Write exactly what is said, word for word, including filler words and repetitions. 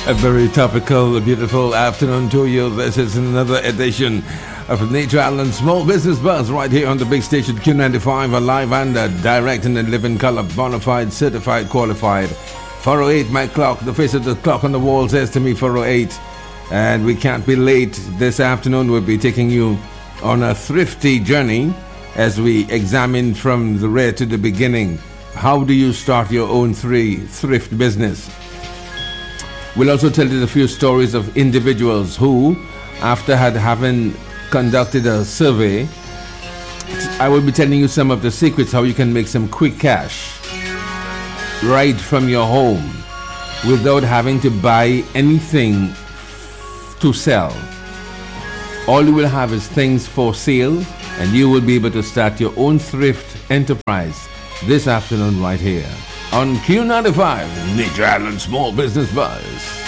A very topical, beautiful afternoon to you. This is another edition of Nature Island Small Business Buzz right here on the big station Q ninety-five, a live and a direct and in living color, bona fide, certified, qualified. four oh eight, my clock, the face of the clock on the wall says to me four oh eight. And we can't be late. This afternoon we'll be taking you on a thrifty journey as we examine from the rear to the beginning. How do you start your own three thrift business? We'll also tell you a few stories of individuals who, after had having conducted a survey, I will be telling you some of the secrets how you can make some quick cash right from your home without having to buy anything to sell. All you will have is things for sale, and you will be able to start your own thrift enterprise this afternoon right here on Q ninety-five, Nature Island Small Business Buzz.